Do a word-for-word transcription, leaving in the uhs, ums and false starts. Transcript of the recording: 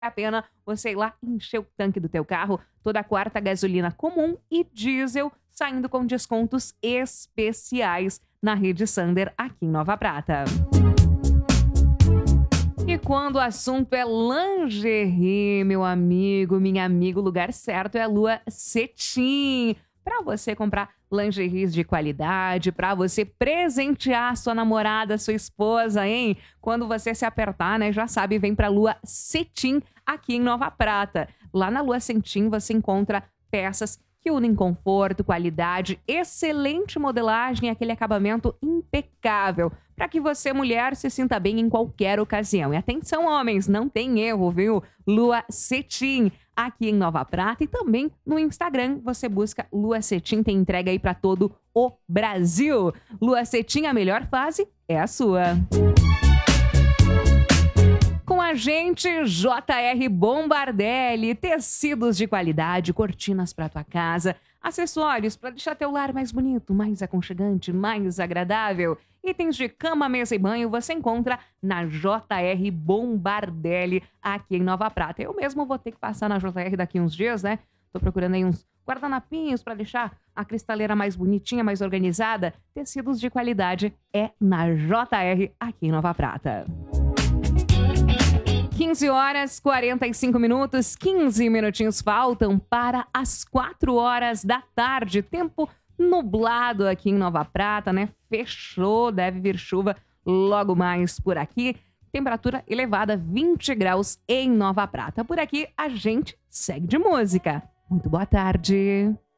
a pena você ir lá encher o tanque do teu carro. Toda quarta, gasolina comum e diesel saindo com descontos especiais na rede Sander aqui em Nova Prata. E quando o assunto é lingerie, meu amigo, minha amiga, o lugar certo é a Lua Cetim. Para você comprar lingeries de qualidade, para você presentear sua namorada, sua esposa, hein? Quando você se apertar, né, já sabe, vem para Lua Cetim aqui em Nova Prata. Lá na Lua Cetim você encontra peças que unem conforto, qualidade, excelente modelagem e aquele acabamento impecável, para que você, mulher, se sinta bem em qualquer ocasião. E atenção, homens, não tem erro, viu? Lua Cetim, aqui em Nova Prata, e também no Instagram você busca Lua Cetim, tem entrega aí para todo o Brasil. Lua Cetim, a melhor fase é a sua. Com a gente, J R Bombardelli, tecidos de qualidade, cortinas para tua casa, acessórios para deixar teu lar mais bonito, mais aconchegante, mais agradável. Itens de cama, mesa e banho você encontra na J R Bombardelli aqui em Nova Prata. Eu mesmo vou ter que passar na J R daqui uns dias, né? Tô procurando aí uns guardanapinhos para deixar a cristaleira mais bonitinha, mais organizada. Tecidos de qualidade é na J R aqui em Nova Prata. quinze horas e quarenta e cinco minutos, quinze minutinhos faltam para as quatro horas da tarde. Tempo nublado aqui em Nova Prata, né? Fechou, deve vir chuva logo mais por aqui. Temperatura elevada, vinte graus em Nova Prata. Por aqui a gente segue de música. Muito boa tarde.